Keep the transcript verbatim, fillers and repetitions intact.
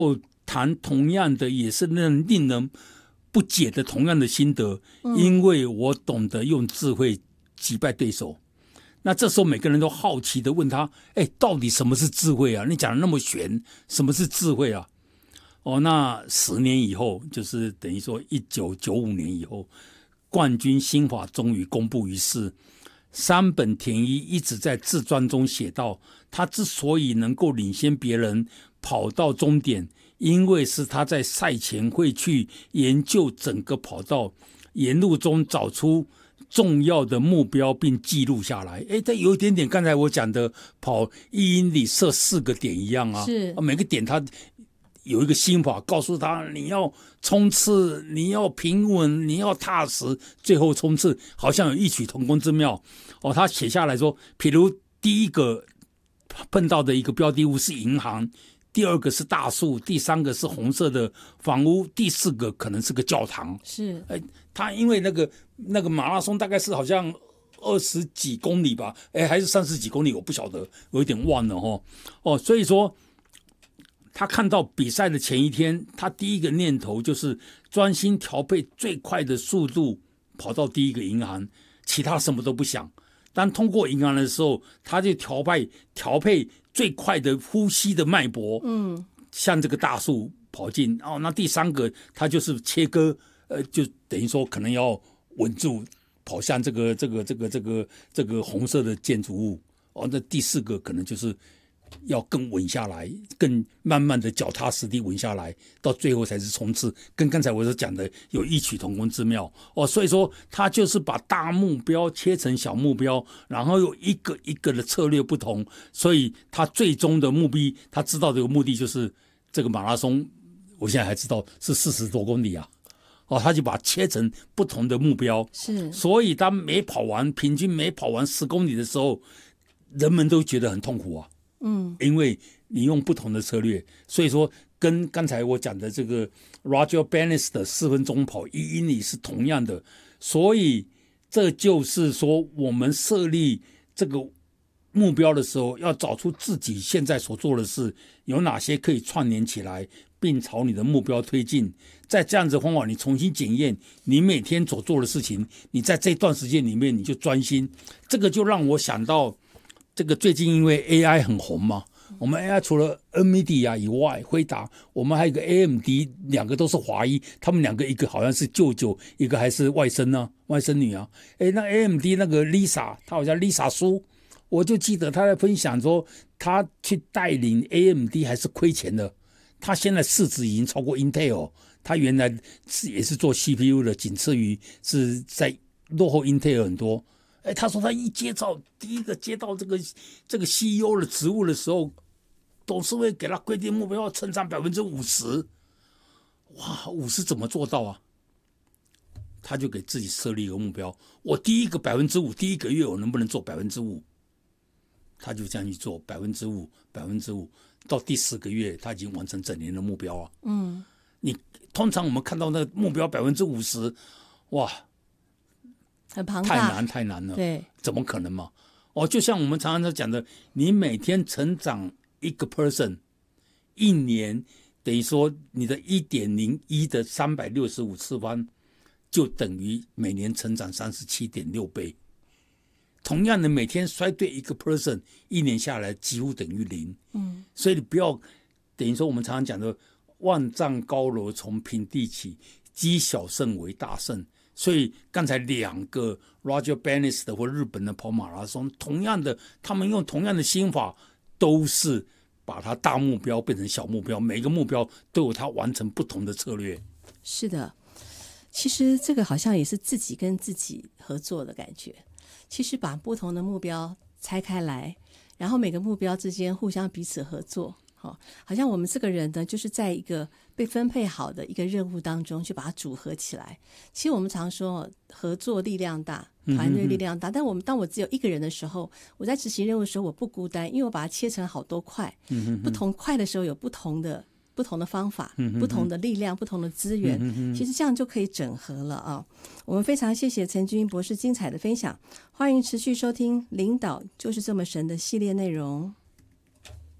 谈同样的也是令令人不解的同样的心得，嗯、因为我懂得用智慧击败对手。那这时候每个人都好奇的问他，哎，到底什么是智慧啊？你讲的那么玄，什么是智慧啊？哦，那十年以后，就是等于说一九九五年以后，冠军心法终于公布于世。山本田一一直在自传中写道，他之所以能够领先别人跑到终点，因为是他在赛前会去研究整个跑道，沿路中找出重要的目标并记录下来。诶，这有一点点刚才我讲的跑一英里设四个点一样啊， 是每个点他有一个心法告诉他，你要冲刺，你要平稳，你要踏实，最后冲刺，好像有异曲同工之妙。哦，他写下来说，譬如第一个碰到的一个标的物是银行，第二个是大树，第三个是红色的房屋，第四个可能是个教堂。 是， 哎，他因为那个那个马拉松大概是好像二十几公里吧，哎，还是三十几公里，我不晓得，我有点忘了哦。哦，所以说他看到比赛的前一天，他第一个念头就是专心调配最快的速度跑到第一个银行，其他什么都不想。当通过银行的时候，他就调配调配最快的呼吸的脉搏，嗯，向这个大树跑进。哦，那第三个他就是切割，呃，就等于说可能要稳住跑向这个这个这个这个这个红色的建筑物。哦，那第四个可能就是要更稳下来，更慢慢的脚踏实地稳下来，到最后才是冲刺，跟刚才我所讲的有异曲同工之妙。哦，所以说他就是把大目标切成小目标，然后有一个一个的策略不同，所以他最终的目的，他知道这个目的就是这个马拉松，我现在还知道是四十多公里啊。哦，他就把它切成不同的目标， 是， 所以当每跑完平均每跑完十公里的时候，人们都觉得很痛苦啊。嗯，因为你用不同的策略，所以说跟刚才我讲的这个 Roger Bannister 的四分钟跑一英里是同样的，所以这就是说我们设立这个目标的时候，要找出自己现在所做的事有哪些可以串联起来，并朝你的目标推进。在这样子的方法，你重新检验你每天所做的事情，你在这段时间里面你就专心。这个就让我想到这个最近因为 A I 很红嘛，我们 A I 除了 NVIDIA 以外，辉达，我们还有一个 A M D， 两个都是华裔，他们两个一个好像是舅舅，一个还是外甥啊，外甥女啊。哎，那 A M D 那个 Lisa， 她好像 Lisa 苏，我就记得她在分享说，她去带领 A M D 还是亏钱的，她现在市值已经超过 Intel， 她原来是也是做 C P U 的，仅次于是在落后 Intel 很多。哎，他说他一接到第一个接到这个这个 C E O 的职务的时候，董事会给他规定目标要成长百分之五十，哇，五十怎么做到啊？他就给自己设立一个目标，我第一个百分之五，第一个月我能不能做百分之五？他就这样去做百分之五，百分之五，到第四个月他已经完成整年的目标啊。嗯，你通常我们看到那个目标百分之五十，哇！ 很庞大， 太难太难了， 对， 怎么可能嘛？哦，就像我们常常在讲的，你每天成长一个 person， 一年等于说你的 一点零一 的三百六十五次方，就等于每年成长 三十七点六倍。同样的，每天衰退一个 person， 一年下来几乎等于零。嗯，所以你不要等于说我们常常讲的万丈高楼从平地起，积小胜为大胜。所以刚才两个 Roger Bannister 或日本的跑马拉松，同样的，他们用同样的心法，都是把它大目标变成小目标，每个目标都有它完成不同的策略。 是的，其实这个好像也是自己跟自己合作的感觉。其实把不同的目标拆开来，然后每个目标之间互相彼此合作。好，好像我们这个人呢，就是在一个被分配好的一个任务当中去把它组合起来。其实我们常说合作力量大，团队力量大，嗯、但我们当我只有一个人的时候，我在执行任务的时候我不孤单，因为我把它切成好多块，嗯、不同块的时候有不同的不同的方法、嗯、不同的力量、不同的资源、嗯、其实这样就可以整合了啊。我们非常谢谢陈君博士精彩的分享，欢迎持续收听领导就是这么神的系列内容。